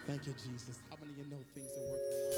Thank you, Jesus. How many of you know things are working?